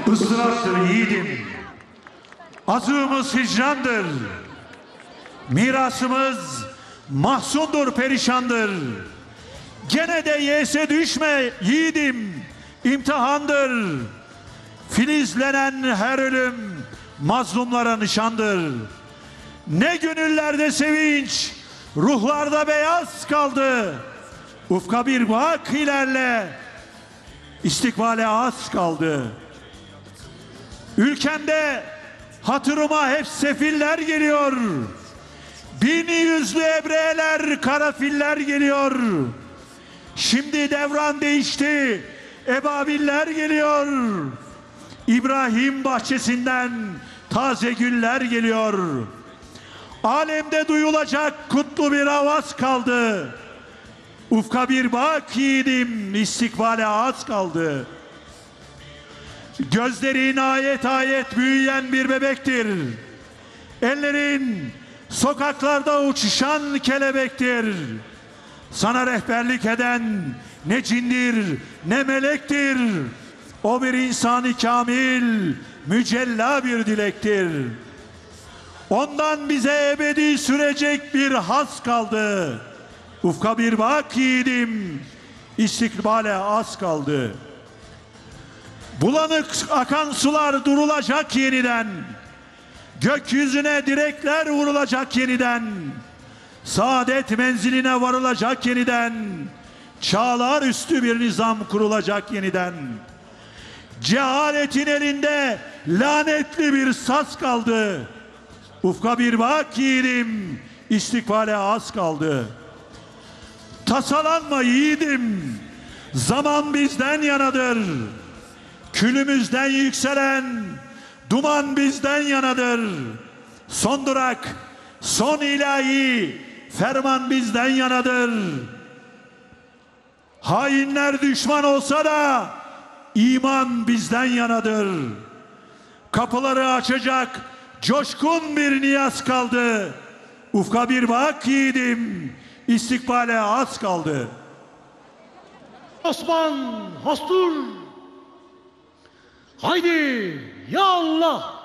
ıstıraptır yiğidim. Azığımız hicrandır. Mirasımız mahzundur, perişandır. Gene de yese düşme yiğidim, imtihandır. Filizlenen her ölüm mazlumlara nişandır. Ne gönüllerde sevinç, ruhlarda beyaz kaldı. Ufka bir bak ilerle, istikbale az kaldı. Ülkemde hatırıma hep sefiller geliyor. Bin yüzlü ebreler, karafiller geliyor. Şimdi devran değişti, ebabiller geliyor. İbrahim bahçesinden taze güller geliyor. Alemde duyulacak kutlu bir avaz kaldı. Ufka bir bak yiğidim, istikbale az kaldı. Gözlerin ayet ayet büyüyen bir bebektir. Ellerin sokaklarda uçuşan kelebektir. Sana rehberlik eden ne cindir ne melektir. O bir insan-ı kamil, mücella bir dilektir. Ondan bize ebedi sürecek bir haz kaldı. Ufka bir bak yiğidim, istikbale az kaldı. Bulanık akan sular durulacak yeniden. Gökyüzüne direkler vurulacak yeniden. Saadet menziline varılacak yeniden. Çağlar üstü bir nizam kurulacak yeniden. Cehaletin elinde lanetli bir saz kaldı. Ufka bir bak yiğidim, istikbale az kaldı. Tasalanma yiğidim, zaman bizden yanadır. Külümüzden yükselen duman bizden yanadır. Son durak, son ilahi ferman bizden yanadır. Hainler düşman olsa da iman bizden yanadır. Kapıları açacak coşkun bir niyaz kaldı. Ufka bir bak yiğidim, istikbale az kaldı. Osman Hastur, haydi ya Allah!